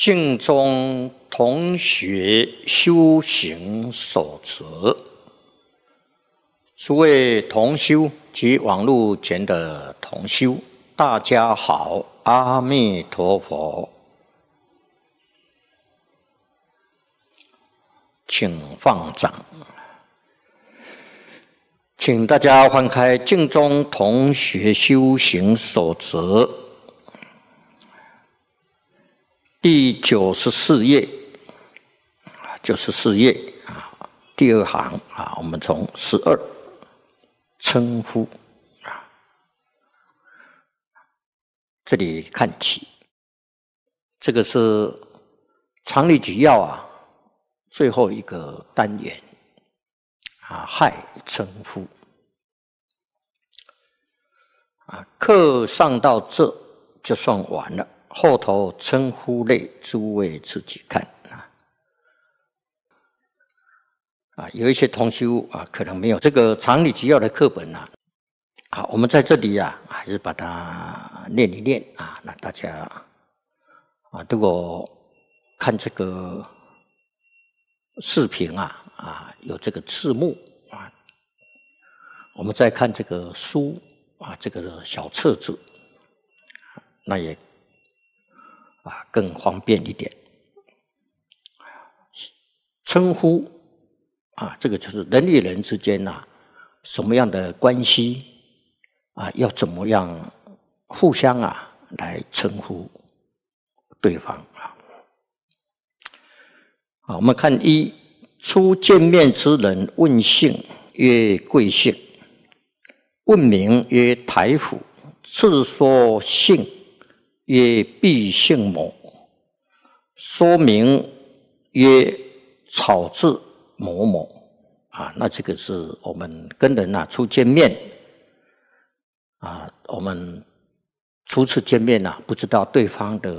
敬中同学修行守则，诸位同修及网络前的同修，大家好，阿弥陀佛，请放掌。请大家翻开《敬中同学修行守则》第94页，94页第二行我们从12称呼这里看起。这个是常理举要最后一个单元害称呼课上到这就算完了，后头称呼类诸位自己看有一些同修可能没有这个常理举要的课本我们在这里还是把它念一念那大家如果看这个视频有这个字幕我们再看这个书这个小册子，那也更方便一点。称呼这个就是人与人之间什么样的关系要怎么样互相来称呼对方我们看一，初见面之人问姓曰贵姓，问名曰台府，次说姓曰毕姓某，说名曰草字某某那这个是我们跟人初见面我们初次见面不知道对方的